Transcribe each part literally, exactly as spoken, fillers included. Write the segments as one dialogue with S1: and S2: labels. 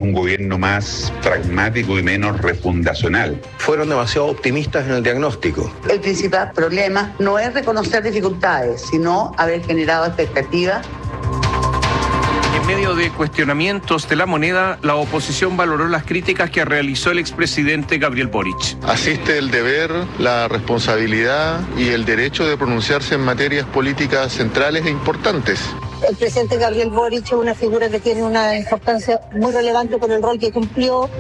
S1: un gobierno más pragmático y menos refundacional.
S2: Fueron demasiado optimistas en el diagnóstico.
S3: El principal problema no es reconocer dificultades, sino haber generado expectativas.
S4: En medio de cuestionamientos de la moneda, la oposición valoró las críticas que realizó el expresidente Gabriel Boric.
S5: Asiste el deber, la responsabilidad y el derecho de pronunciarse en materias políticas centrales e importantes.
S6: El presidente Gabriel Boric es una figura que tiene una importancia muy relevante por el rol que cumplió.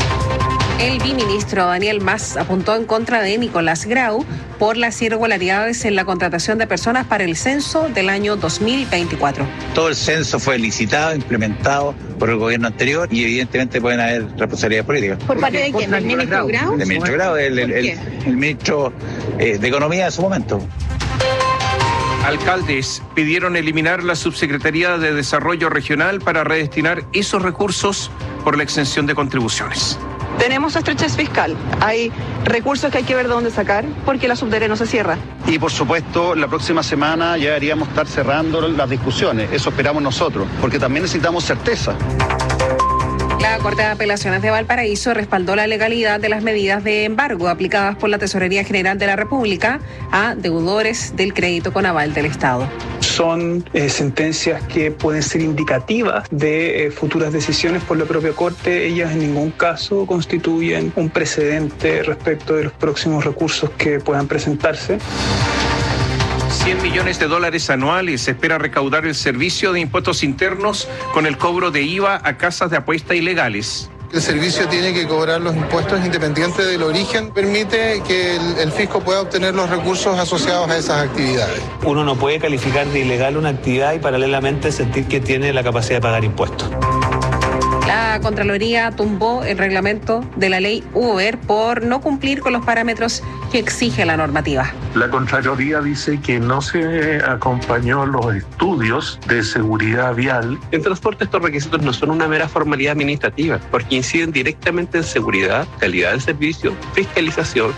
S7: El biministro Daniel Mas apuntó en contra de Nicolás Grau por las irregularidades en la contratación de personas para el censo del año dos mil veinticuatro.
S8: Todo el censo fue licitado, implementado por el gobierno anterior y evidentemente pueden haber responsabilidades políticas.
S7: ¿Por parte de quién? ¿Del ministro Grau?
S8: Del ministro Grau, el, el, el, el ministro eh, de Economía en su momento.
S4: Alcaldes pidieron eliminar la Subsecretaría de Desarrollo Regional para redestinar esos recursos por la exención de contribuciones.
S9: Tenemos estrechez fiscal, hay recursos que hay que ver de dónde sacar porque la Subdere no se cierra.
S10: Y por supuesto, la próxima semana ya deberíamos estar cerrando las discusiones, eso esperamos nosotros, porque también necesitamos certeza.
S7: La Corte de Apelaciones de Valparaíso respaldó la legalidad de las medidas de embargo aplicadas por la Tesorería General de la República a deudores del crédito con aval del Estado.
S11: Son eh, sentencias que pueden ser indicativas de eh, futuras decisiones por la propia Corte. Ellas en ningún caso constituyen un precedente respecto de los próximos recursos que puedan presentarse.
S4: cien millones de dólares anuales se espera recaudar el Servicio de Impuestos Internos con el cobro de I V A a casas de apuesta ilegales.
S12: El servicio tiene que cobrar los impuestos independientes del origen, permite que el, el fisco pueda obtener los recursos asociados a esas actividades.
S13: Uno no puede calificar de ilegal una actividad y paralelamente sentir que tiene la capacidad de pagar impuestos.
S7: La Contraloría tumbó el reglamento de la ley Uber por no cumplir con los parámetros que exige la normativa.
S14: La Contraloría dice que no se acompañó los estudios de seguridad vial.
S15: En transporte estos requisitos no son una mera formalidad administrativa, porque inciden directamente en seguridad, calidad del servicio, fiscalización.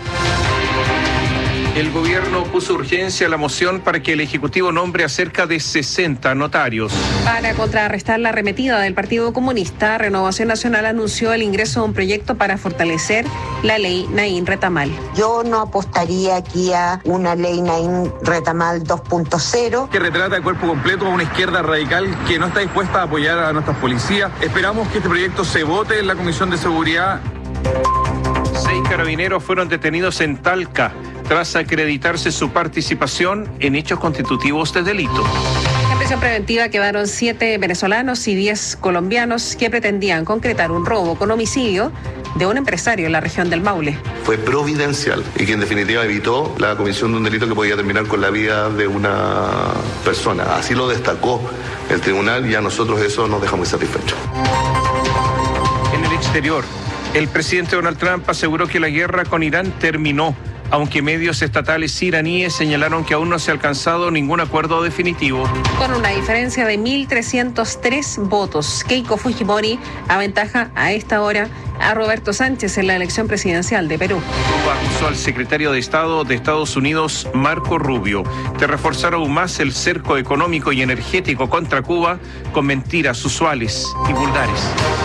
S4: El gobierno puso urgencia a la moción para que el Ejecutivo nombre a cerca de sesenta notarios.
S7: Para contrarrestar la arremetida del Partido Comunista, Renovación Nacional anunció el ingreso de un proyecto para fortalecer la ley Naín Retamal.
S6: Yo no apostaría aquí a una ley Naín Retamal dos punto cero.
S16: Que retrata el cuerpo completo a una izquierda radical que no está dispuesta a apoyar a nuestras policías. Esperamos que este proyecto se vote en la Comisión de Seguridad.
S4: Seis carabineros fueron detenidos en Talca tras acreditarse su participación en hechos constitutivos de delito.
S7: En prisión preventiva quedaron siete venezolanos y diez colombianos que pretendían concretar un robo con homicidio de un empresario en la región del Maule.
S17: Fue providencial y que en definitiva evitó la comisión de un delito que podía terminar con la vida de una persona. Así lo destacó el tribunal y a nosotros eso nos deja muy satisfechos.
S4: En el exterior, el presidente Donald Trump aseguró que la guerra con Irán terminó, aunque medios estatales iraníes señalaron que aún no se ha alcanzado ningún acuerdo definitivo.
S7: Con una diferencia de mil trescientos tres votos, Keiko Fujimori aventaja a esta hora a Roberto Sánchez en la elección presidencial de Perú.
S4: Cuba acusó al secretario de Estado de Estados Unidos, Marco Rubio, de reforzar aún más el cerco económico y energético contra Cuba con mentiras usuales y vulgares.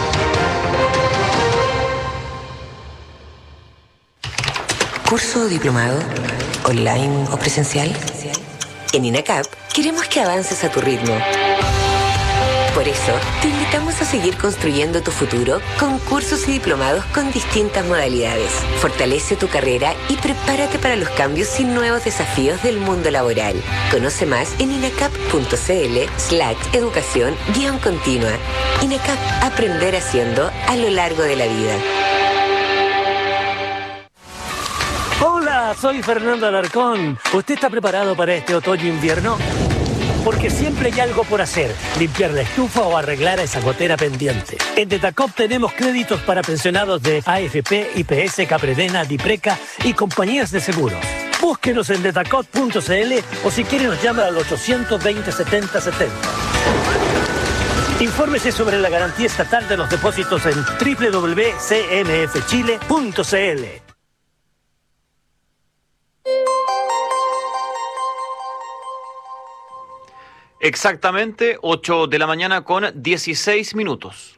S18: ¿Curso o diplomado? ¿Online o presencial? En INACAP queremos que avances a tu ritmo. Por eso, te invitamos a seguir construyendo tu futuro con cursos y diplomados con distintas modalidades. Fortalece tu carrera y prepárate para los cambios y nuevos desafíos del mundo laboral. Conoce más en inacap.cl slash educación guión continua. INACAP, aprender haciendo a lo largo de la vida.
S19: Hola, soy Fernando Alarcón. ¿Usted está preparado para este otoño-invierno? Porque siempre hay algo por hacer, limpiar la estufa o arreglar a esa gotera pendiente. En Detacop tenemos créditos para pensionados de A F P, I P S, Capredena, Dipreca y compañías de seguros. Búsquenos en detacop punto c l o si quiere nos llama al ochocientos veinte, setenta setenta. Infórmese sobre la garantía estatal de los depósitos en doble u doble u doble u punto c n f chile punto c l.
S20: Exactamente ocho de la mañana con dieciséis minutos.